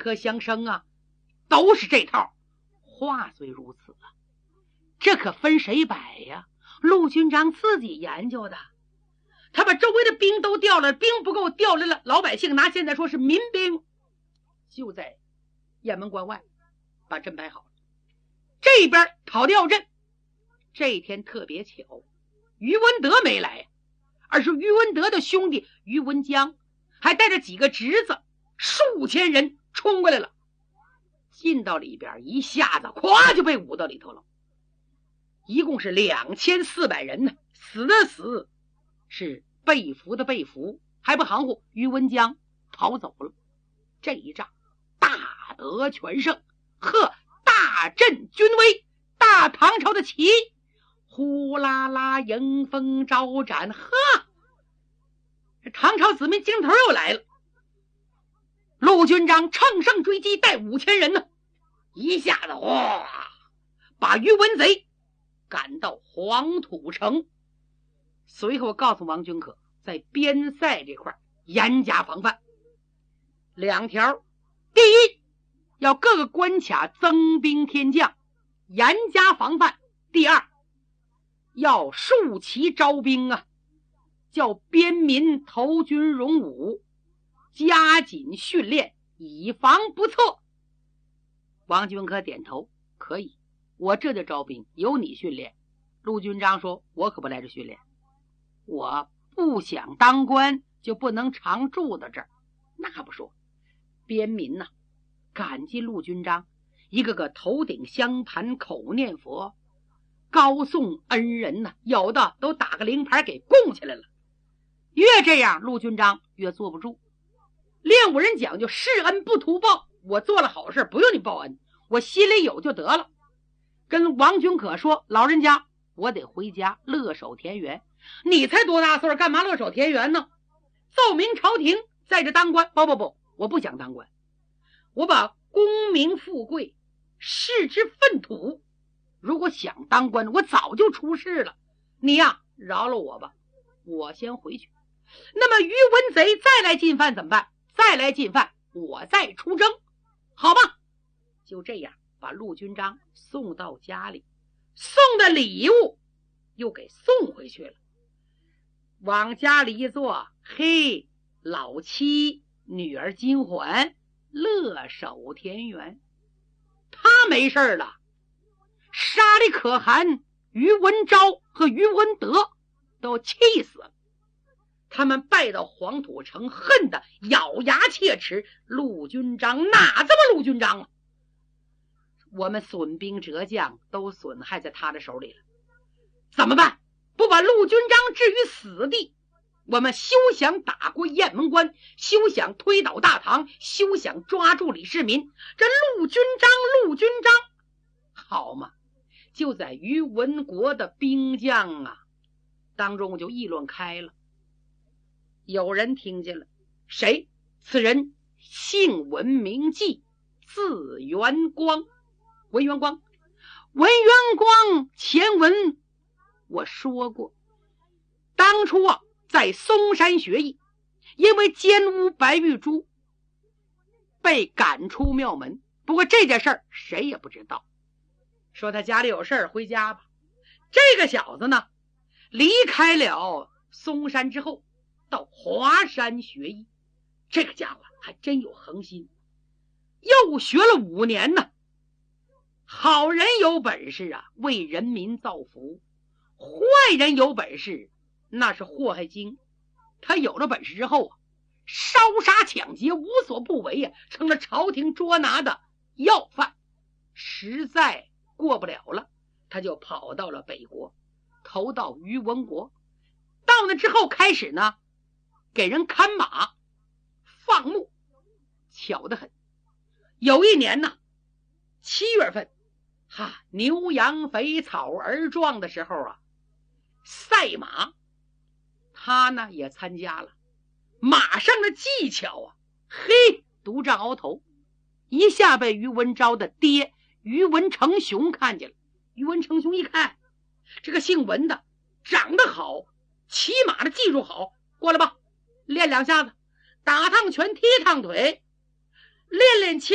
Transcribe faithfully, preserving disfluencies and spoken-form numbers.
可相生啊，都是这套。话虽如此啊，这可分谁摆呀？陆军章自己研究的，他把周围的兵都调了，兵不够调来了，老百姓拿现在说是民兵，就在雁门关外把阵摆好了。这边讨调阵，这一天特别巧，于文德没来，而是于文德的兄弟于文江，还带着几个侄子，数千人冲过来了。进到里边，一下子咵就被捂到里头了。一共是两千四百人呢，死的死，是被俘的被俘，还不含糊，于文江逃走了。这一仗大得全胜，呵，大振军威，大唐朝的旗呼啦啦迎风招展，呵，唐朝子民精头又来了。陆军章乘胜追击，带五千人呢，一下子哗，把于文贼赶到黄土城。随后告诉王君可，在边塞这块严加防范。两条，第一，要各个关卡增兵添将，严加防范；第二，要竖旗招兵啊，叫边民投军荣武，加紧训练，以防不测。王君可点头，可以，我这就招兵，由你训练。陆军章说，我可不来这训练，我不想当官，就不能常住到这儿。那不说，边民呐、啊，感激陆军章，一个个头顶香盘，口念佛，高颂恩人呐、啊，有的都打个灵牌给供起来了。越这样，陆军章越坐不住。练武人讲究施恩不图报，我做了好事不用你报恩，我心里有就得了。跟王君可说，老人家，我得回家乐守田园。你才多大岁，干嘛乐守田园呢？奏明朝廷，在这当官。不不不，我不想当官，我把功名富贵视之粪土。如果想当官，我早就出仕了。你呀，饶了我吧，我先回去。那么于文贼再来进犯怎么办？再来进犯，我再出征，好吧？就这样把陆军章送到家里，送的礼物又给送回去了。往家里一坐，嘿，老妻女儿金环乐守田园。他没事了，沙里可汗、于文昭和于文德都气死了。他们败到黄土城，恨得咬牙切齿。陆军章哪这么陆军章啊？我们损兵折将都损害在他的手里了，怎么办？不把陆军章置于死地，我们休想打过雁门关，休想推倒大唐，休想抓住李世民。这陆军章陆军章好嘛，就在于文国的兵将啊当中就议论开了。有人听见了，谁？此人姓文名纪，字元光。文元光，文元光前文我说过，当初啊在嵩山学艺，因为奸污白玉珠被赶出庙门。不过这件事儿谁也不知道，说他家里有事儿，回家吧。这个小子呢，离开了嵩山之后到华山学艺，这个家伙还真有恒心，又学了五年呢。好人有本事啊，为人民造福；坏人有本事，那是祸害经。他有了本事之后啊，烧杀抢劫无所不为啊，成了朝廷捉拿的要犯。实在过不了了，他就跑到了北国，投到于文国。到那之后开始呢，给人看马放牧，巧得很。有一年呢，七月份哈，牛羊肥草而壮的时候啊，赛马，他呢也参加了。马上的技巧啊，嘿，独占鳌头，一下被于文昭的爹于文成雄看见了。于文成雄一看，这个姓文的长得好，骑马的技术好，过来吧，练两下子，打趟拳，踢趟腿，练练枪，